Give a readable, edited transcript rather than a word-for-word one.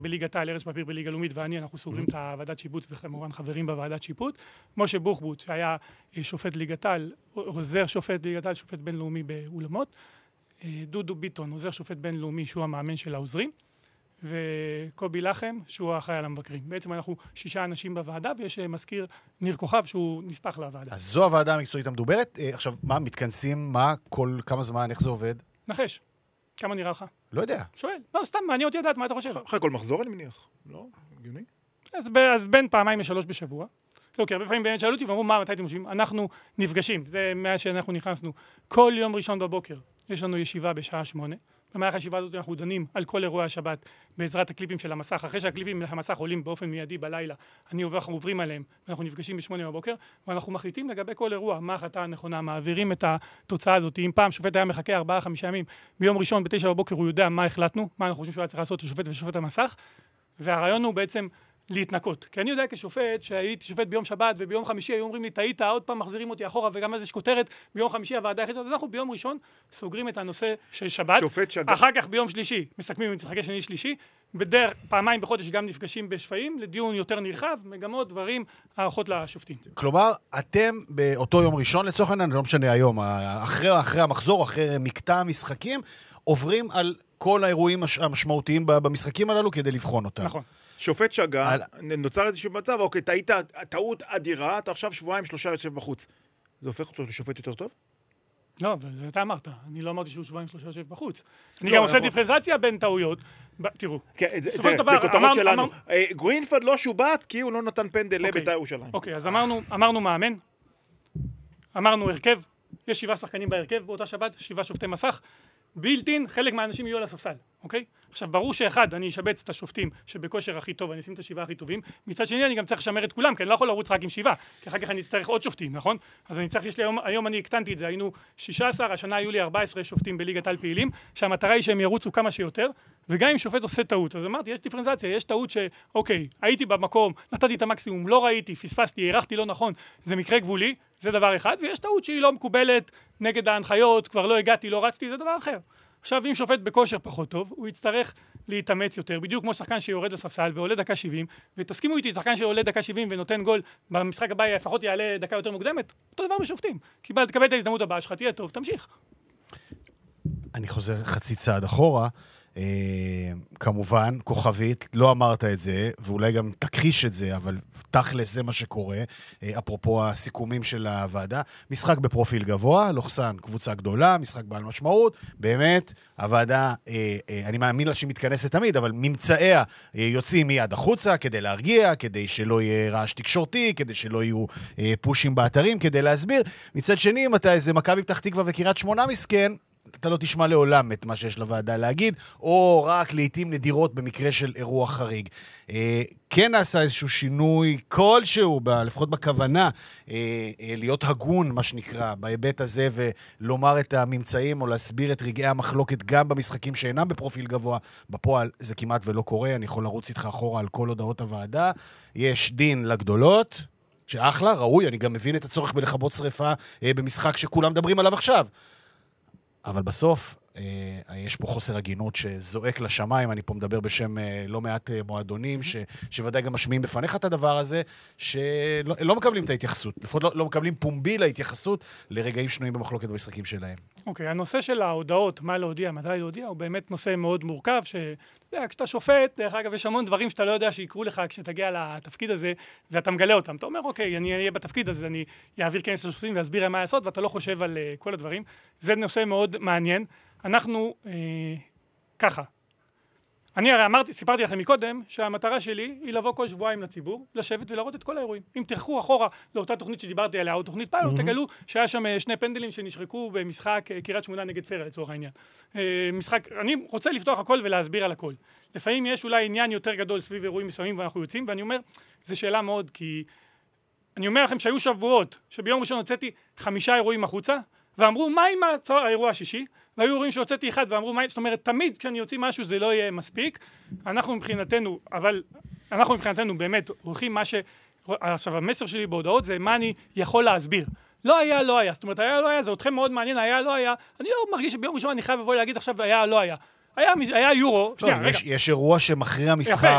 בליגת העל, ארז פפיר בליגה לאומית, ואני, אנחנו סוגרים את הוועדת שיפוט, וכמובן חברים בוועדת שיפוט. משה בוחבוט, שהיה שופט ליגת העל, עוזר שופט ליגת העל, שופט בינלאומי באולמות. דודו ביטון, עוזר שופט בינלאומי, שהוא המאמן של העוזרים. וקובי לחם, שהוא האחראי על המבקרים. בעצם אנחנו 6 אנשים בוועדה, ויש מזכיר ניר כוכב, שהוא נספח לוועדה. אז זו הוועדה המקצועית המדוברת. עכשיו, מה, מתכנסים? מה? כמה זמן? איך זה עובד? נחש. כמה נראה לך? לא יודע. שואל. לא, סתם, מעניין אותי לדעת, מה אתה חושב? אחרי כל מחזור, אני מניח. לא? הגיוני? אז בין 2-3 בשבוע. אוקיי, הרבה פעמים באמת שאלו אותי ואמרו, מתי אתם חושבים? אנחנו נפגשים. זה מאז שאנחנו נכנסנו. כל יום ראשון בבוקר יש לנו ישיבה בשעה 8. במהלך הישיבה הזאת אנחנו דנים על כל אירועי השבת בעזרת הקליפים של המסך. אחרי שהקליפים מהמסך עולים באופן מיידי בלילה, אנחנו עוברים עליהם, ואנחנו נפגשים ב8 בבוקר, ואנחנו מחליטים לגבי כל אירוע, מה ההחלטה הנכונה, מעבירים את התוצאה הזאת. אם פעם שופט היה מחכה 4-5 ימים, ביום ראשון ב9 בבוקר הוא יודע מה החלטנו, מה אנחנו חושבים שהוא היה צריך לעשות לשופט ושופט המסך, והרעיון הוא בעצם להתנקות. כי אני יודע כשופט, שהייתי שופט ביום שבת וביום חמישי, היו אומרים לי, טעית, עוד פעם מחזירים אותי אחורה, וגם אז יש כותרת, ביום חמישי הוועדה החליטה, אז אנחנו ביום ראשון סוגרים את הנושא של שבת, אחר כך ביום שלישי מסכמים עם משחקי שני שלישי, בדרך פעמיים בחודש גם נפגשים בשפעים, לדיון יותר נרחב, מגמות, דברים, הערכות לשופטים. כלומר, אתם באותו יום ראשון, לצורך העניין, לא משנה היום, אחרי המחזור, אחרי מקטע המשחקים, עוברים על כל האירועים המשמעותיים במשחקים הללו כדי לבחון אותם. נכון. שופט שגה, נוצר איזשהו מצב, אוקיי, טעות אדירה, אתה עכשיו 2-3 יושב בחוץ. זה הופך אותו לשופט יותר טוב? לא, אתה אמרת, אני לא אמרתי שהוא 2-3 יושב בחוץ. אני גם עושה דיפרנציאציה בין טעויות. תראו. זה כותרות שלנו. גרינפלד לא שובץ כי הוא לא נתן פנדל לבית"ר ירושלים. אוקיי, אז אמרנו מאמן, אמרנו הרכב, יש 7 שחקנים בהרכב באותה שבת, 7 שופטי מסך. בילטין, חלק מהאנשים יהיו על הספסל, אוקיי? עכשיו, ברור שאחד, אני אשבץ את השופטים שבכושר הכי טוב, אני אשים את 7 הכי טובים. מצד שני, אני גם צריך לשמר את כולם, כי אני לא יכול לרוץ רק עם 7, כי אחר כך אני אצטרך עוד שופטים, נכון? אז אני צריך, היום אני הקטנתי את זה, היינו 16, השנה היו לי 14 שופטים בליגת העל פעילים, שהמטרה היא שהם ירוצו כמה שיותר, וגם אם שופט עושה טעות, אז אמרתי, יש דיפרנציאציה, יש טעות שאוקיי, הייתי במקום, נתתי את המקסימום, לא ראיתי, פספסתי, הערכתי לא נכון, זה מקרה גבולי, זה דבר אחד, ויש טעות שהיא לא מקובלת נגד ההנחיות, כבר לא הגעתי, לא רצתי, זה דבר אחר. עכשיו, אם שופט בכושר פחות טוב, הוא יצטרך להתאמץ יותר, בדיוק כמו שחקן שיורד לספסל ועולה דקה 70, ותסכימו איתי, שחקן שעולה דקה 70 ונותן גול, במשחק הבא לפחות יעלה דקה יותר מוקדמת, אותו דבר בשופטים. תקבל את ההזדמנות הבאה שלך, תהיה טוב, תמשיך. אני חוזר חצי צעד אחורה, כמובן, כוכבית, לא אמרת את זה, ואולי גם תכחיש את זה, אבל תכלס זה מה שקורה, אפרופו הסיכומים של הוועדה, משחק בפרופיל גבוה, לוחסן קבוצה גדולה, משחק בעל משמעות, באמת, הוועדה, אני מאמין לה שהיא מתכנסת תמיד, אבל ממצאיה יוצאים מיד החוצה, כדי להרגיע, כדי שלא יהיה רעש תקשורתי, כדי שלא יהיו פושים באתרים, כדי להסביר. מצד שני, אם אתה איזה מכבי פתח תקווה וקריית שמונה מסכן, אתה לא תשמע לעולם את מה שיש לוועדה להגיד, או רק לעתים נדירות במקרה של אירוע חריג. כן נעשה איזשהו שינוי כלשהו, לפחות בכוונה, להיות הגון, מה שנקרא, בהיבט הזה, ולומר את הממצאים, או להסביר את רגעי המחלוקת גם במשחקים שאינם בפרופיל גבוה. בפועל זה כמעט ולא קורה, אני יכול לרוץ איתך אחורה על כל הודעות הוועדה. יש דין לגדולות, שאחלה, ראוי, אני גם מבין את הצורך בלכבות שריפה במשחק שכולם מדברים עליו עכשיו. אבל בסוף, יש פה חוסר הגינות שזועק לשמיים, אני פה מדבר בשם לא מעט מועדונים, שוודאי גם משמיעים בפניך את הדבר הזה, שלא מקבלים את ההתייחסות, לפחות לא מקבלים פומבי להתייחסות לרגעים שנויים במחלוקת במשחקים שלהם. אוקיי, הנושא של ההודעות, מה להודיע, מתי להודיע, הוא באמת נושא מאוד מורכב, כשאתה שופט, דרך אגב, יש המון דברים שאתה לא יודע שיקרו לך כשתגיע לתפקיד הזה, ואתה מגלה אותם. אתה אומר, אוקיי, אני אהיה בתפקיד הזה, אני אעביר כנס לשופטים ואסביר מה לעשות, ואתה לא חושב על כל הדברים. זה נושא מאוד מעניין. אנחנו, ככה. אני הרי סיפרתי לכם מקודם, שהמטרה שלי היא לבוא כל שבועיים לציבור, לשבת ולראות את כל האירועים. אם תלכו אחורה לאותה תוכנית שדיברתי עליה, או תוכנית פיילוט, תגלו שהיה שם 2 פנדלים שנשרקו במשחק קריית שמונה נגד פרא, לצורך העניין. אני רוצה לפתוח הכל ולהסביר על הכל. לפעמים יש אולי עניין יותר גדול סביב אירועים מסוימים ואנחנו יוצאים, ואני אומר, זו שאלה מאוד, כי אני אומר לכם שהיו שבועות, שביום ראשון הוצאתי 5 אירועים החוצה, ואמרו, מה עם האירוע השישי? והיו אירועים שהוצאתי אחד ואמרו, זאת אומרת, תמיד כשאני יוצא משהו זה לא יהיה מספיק. אנחנו מבחינתנו באמת הולכים מה עכשיו, המסר שלי בהודעות זה מה אני יכול להסביר. לא היה. זאת אומרת, היה, לא היה, זה אתכם מאוד מעניין, היה, לא היה. אני לא מרגיש שביום ראשון אני חייב לבוא להגיד עכשיו, היה, לא היה. היה יורו. יש אירוע שמכריע משחק.